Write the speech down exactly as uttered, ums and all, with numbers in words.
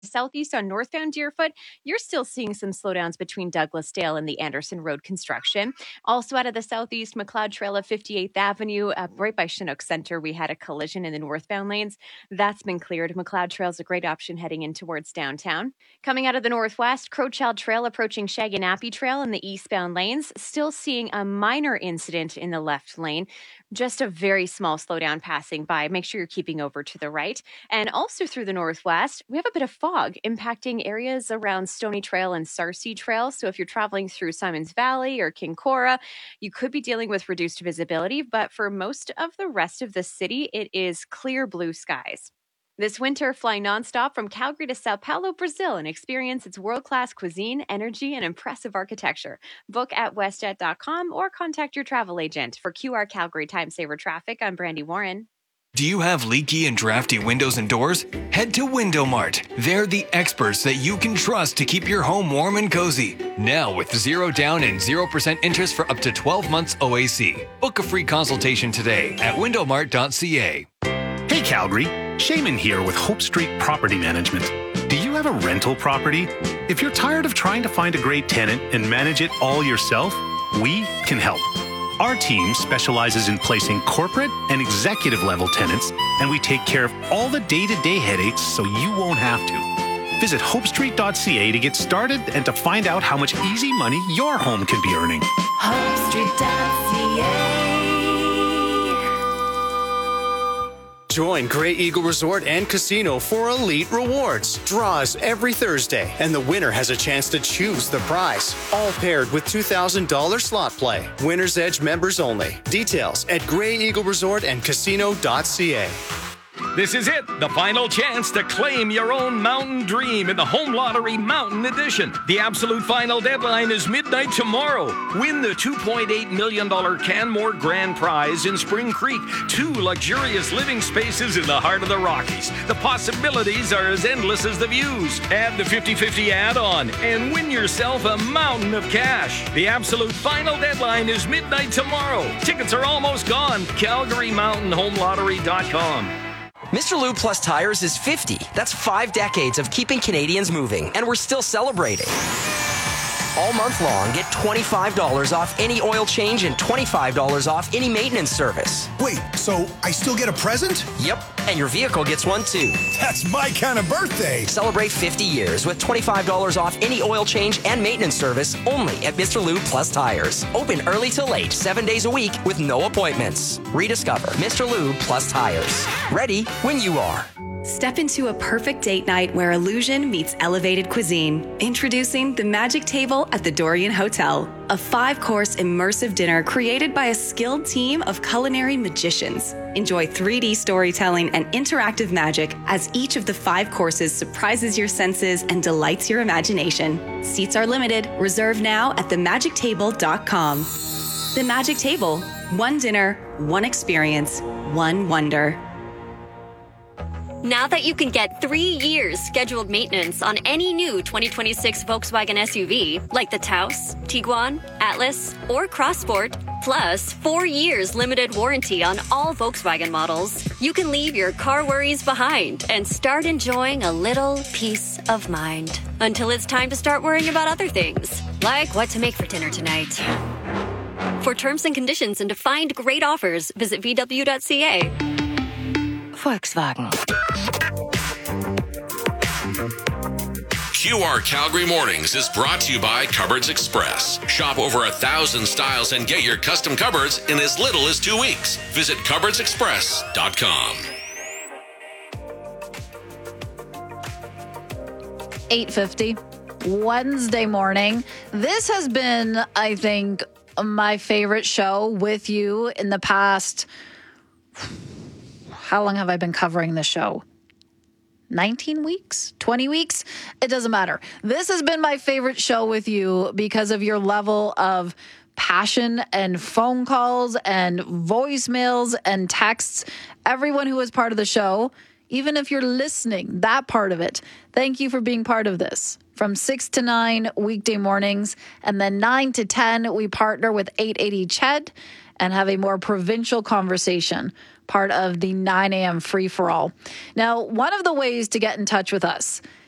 Southeast on northbound Deerfoot, you're still seeing some slowdowns between Douglasdale and the Anderson Road construction. Also out of the southeast, McLeod Trail of fifty-eighth Avenue, uh, right by Chinook Center, we had a collision in the northbound lanes. That's been cleared. McLeod Trail is a great option heading in towards downtown. Coming out of the northwest, Crowchild Trail approaching Shaganappi Trail in the eastbound lanes. Still seeing a minor incident in the left lane. Just a very small slowdown passing by. Make sure you're keeping over to the right. And also through the northwest, we have a bit of fog impacting areas around Stony Trail and Sarcee Trail. So if you're traveling through Simons Valley or Kincora, you could be dealing with reduced visibility. But for most of the rest of the city, it is clear blue skies. This winter, fly nonstop from Calgary to Sao Paulo, Brazil, and experience its world-class cuisine, energy, and impressive architecture. Book at westjet dot com or contact your travel agent. For Q R Calgary Time Saver Traffic, I'm Brandy Warren. Do you have leaky and drafty windows and doors? Head to Window Mart. They're the experts that you can trust to keep your home warm and cozy. Now with zero down and zero percent interest for up to twelve months O A C. Book a free consultation today at window mart dot c a. Hey Calgary, Shaman here with Hope Street Property Management. Do you have a rental property? If you're tired of trying to find a great tenant and manage it all yourself, we can help. Our team specializes in placing corporate and executive level tenants, and we take care of all the day-to-day headaches so you won't have to. Visit hope street dot c a to get started and to find out how much easy money your home can be earning. hope street dot c a. Join Grey Eagle Resort and Casino for Elite Rewards. Draws every Thursday, and the winner has a chance to choose the prize. All paired with two thousand dollars slot play. Winner's Edge members only. Details at grey eagle resort and casino dot c a. This is it, the final chance to claim your own mountain dream in the Home Lottery Mountain Edition. The absolute final deadline is midnight tomorrow. Win the two point eight million dollars Canmore Grand Prize in Spring Creek. Two luxurious living spaces in the heart of the Rockies. The possibilities are as endless as the views. Add the fifty-fifty add-on and win yourself a mountain of cash. The absolute final deadline is midnight tomorrow. Tickets are almost gone. Calgary Mountain Home Lottery dot com. Mister Lube Plus Tires is fifty. That's five decades of keeping Canadians moving, and we're still celebrating. All month long, get twenty-five dollars off any oil change and twenty-five dollars off any maintenance service. Wait, so I still get a present? Yep, and your vehicle gets one too. That's my kind of birthday. Celebrate fifty years with twenty-five dollars off any oil change and maintenance service only at Mister Lube Plus Tires. Open early till late, seven days a week with no appointments. Rediscover Mister Lube Plus Tires. Ready when you are. Step into a perfect date night where illusion meets elevated cuisine. Introducing the Magic Table at the Dorian Hotel, a five-course immersive dinner created by a skilled team of culinary magicians. Enjoy three D storytelling and interactive magic as each of the five courses surprises your senses and delights your imagination. Seats are limited. Reserve now at the magic table dot com. The Magic Table. One dinner, one experience, one wonder. Now that you can get three years scheduled maintenance on any new twenty twenty-six Volkswagen S U V, like the Taos, Tiguan, Atlas, or Crossport, plus four years limited warranty on all Volkswagen models, you can leave your car worries behind and start enjoying a little peace of mind. Until it's time to start worrying about other things, like what to make for dinner tonight. For terms and conditions and to find great offers, visit v w dot c a. Volkswagen. Q R Calgary Mornings is brought to you by Cupboards Express. Shop over a thousand styles and get your custom cupboards in as little as two weeks. Visit cupboards express dot com. eight fifty, Wednesday morning. This has been, I think, my favorite show with you in the past. How long have I been covering this show? nineteen weeks? twenty weeks? It doesn't matter. This has been my favorite show with you because of your level of passion and phone calls and voicemails and texts. Everyone who was part of the show, even if you're listening, that part of it, thank you for being part of this. From six to nine weekday mornings, and then nine to ten, we partner with eight eighty C H E D and have a more provincial conversation, part of the nine a.m. free-for-all. Now, one of the ways to get in touch with us